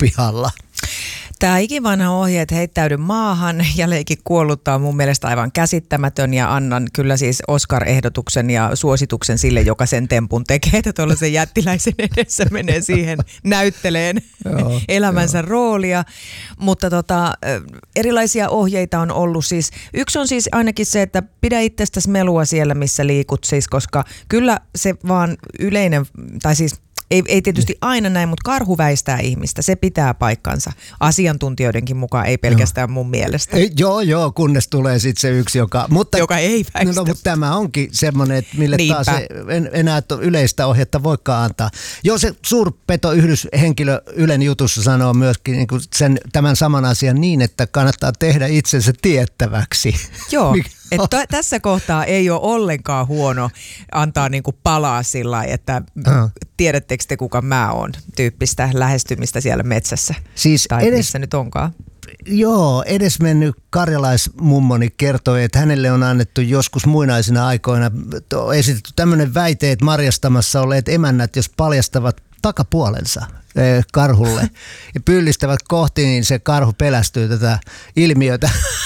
pihalla. Tämä ikivanha ohje, että heittäydy maahan ja leiki kuolluttaa on mun mielestä aivan käsittämätön ja annan kyllä siis Oscar-ehdotuksen ja suosituksen sille, joka sen tempun tekee, että tuollaisen jättiläisen edessä menee siihen näytteleen elämänsä roolia. Mutta erilaisia ohjeita on ollut siis. Yksi on siis ainakin se, että pidä itsestäsi melua siellä, missä liikut siis, koska kyllä se vaan yleinen, tai siis ei tietysti aina näin, mutta karhu väistää ihmistä. Se pitää paikkansa. Asiantuntijoidenkin mukaan, ei pelkästään mun mielestä. Joo, kunnes tulee sitten se yksi, joka ei väistä. No, mutta tämä onkin semmoinen, että mille taas enää yleistä ohjetta voikaan antaa. Joo, se suurpetoyhdyshenkilö Ylen jutussa sanoo myöskin niin kuin tämän saman asian niin, että kannattaa tehdä itsensä tiettäväksi. Joo. Että tässä kohtaa ei ole ollenkaan huono antaa niinku palaa sillä lailla, että tiedättekö te kuka mä oon tyyppistä lähestymistä siellä metsässä siis tai missä nyt onkaan. Joo, edesmennyt karjalaismummoni kertoi, että hänelle on annettu joskus muinaisina aikoina esitetty tämmöinen väite, että marjastamassa olleet emännät, jos paljastavat takapuolensa karhulle ja pyllistävät kohti, niin se karhu pelästyy tätä ilmiötä.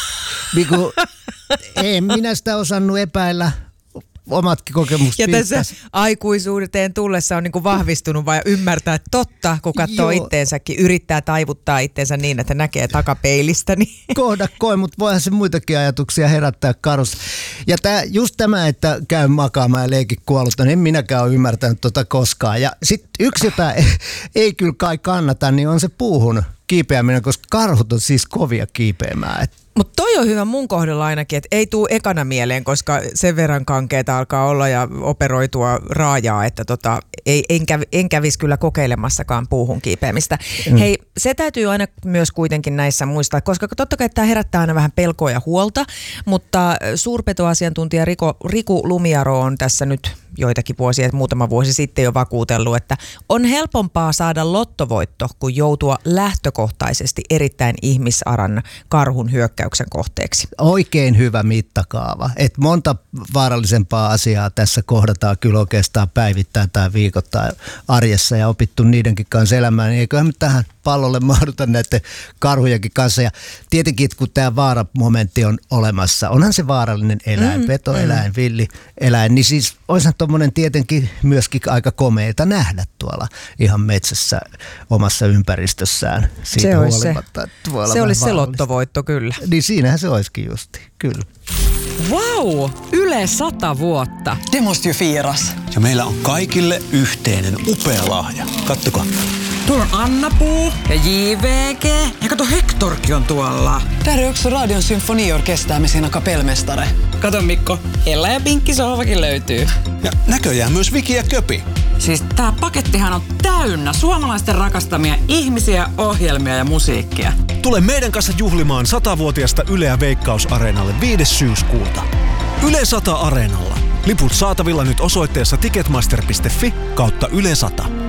En minä sitä osannut epäillä. Omatkin kokemukset. Ja tässä aikuisuuteen tullessa on niin kuin vahvistunut vai ymmärtää, että totta, kun katsoo itteensäkin, yrittää taivuttaa itteensä niin, että näkee takapeilistä. Niin. Kohdakkoin, mutta voihan se muitakin ajatuksia herättää karussa. Ja just tämä, että käy makaamaan ja leikin kuollutta, niin en minäkään ole ymmärtänyt koskaan. Ja sitten yksi, jota ei kyllä kai kannata, niin on se puuhun kiipeäminen, koska karhut on siis kovia kiipeämään. Mutta toi on hyvä mun kohdalla ainakin, että ei tule ekana mieleen, koska sen verran kankeeta alkaa olla ja operoitua raajaa, että en kävisi kyllä kokeilemassakaan puuhun kiipeämistä. Hei, se täytyy aina myös kuitenkin näissä muistaa, koska totta kai tämä herättää aina vähän pelkoa ja huolta, mutta suurpetoasiantuntija Riku Lumiaro on tässä nyt joitakin vuosia, muutama vuosi sitten jo vakuutellut, että on helpompaa saada lottovoitto kuin joutua lähtökohtaisesti erittäin ihmisaran karhun hyökkäyksen kohteeksi. Oikein hyvä mittakaava. Että monta vaarallisempaa asiaa tässä kohdataan kyllä oikeastaan päivittäin tai viikoittain arjessa ja opittu niidenkin kanssa elämään. Niin eiköhän me tähän pallolle mahduta näiden karhujenkin kanssa. Ja tietenkin, kun tämä vaaramomentti on olemassa, onhan se vaarallinen eläin, petoeläin, villieläin, niin siis olisihan tuommoinen tietenkin myöskin aika komeita nähdä tuolla ihan metsässä omassa ympäristössään. Siitä se olisi se lottovoitto kyllä. Niin siinähän se olisikin justi, kyllä. Vau! Yle 100 vuotta. Det måste ju firas. Ja meillä on kaikille yhteinen upea lahja. Kattokaa. Tuolla on Anna-Puu ja JVG. Ja kato, Hektorkin on tuolla. Där är också Radion symfoniorkester med sina kapellmästare. Kato Mikko, Ella ja Pinkki sohvakin löytyy. Ja näköjään myös Viki ja Köpi. Siis tää pakettihan on täynnä suomalaisten rakastamia ihmisiä, ohjelmia ja musiikkia. Tule meidän kanssa juhlimaan 100-vuotiaasta Yleä Veikkaus-areenalle 5. syyskuuta. Yle 100 Areenalla. Liput saatavilla nyt osoitteessa ticketmaster.fi/Yle 100.